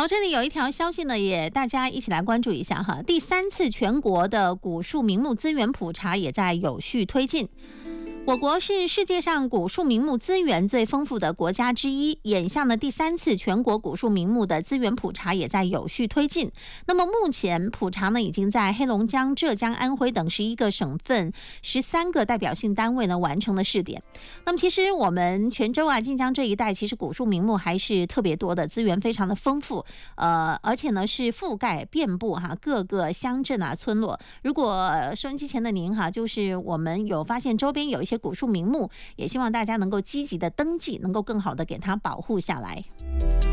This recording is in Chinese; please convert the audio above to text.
好，这里有一条消息呢，也大家一起来关注一下哈。第3次全国的古树名木资源普查也在有序推进。我国是世界上古树名木资源最丰富的国家之一，眼下呢，第3次全国古树名木的资源普查也在有序推进。那么目前普查呢，已经在黑龙江、浙江、安徽等11个省份13个代表性单位呢完成了试点。那么其实我们泉州啊、晋江这一带，其实古树名木还是特别多的，资源非常的丰富，而且呢是覆盖遍布各个乡镇啊、村落。如果收音机前的您就是我们有发现周边有一些古树名木，也希望大家能够积极的登记，能够更好的给它保护下来。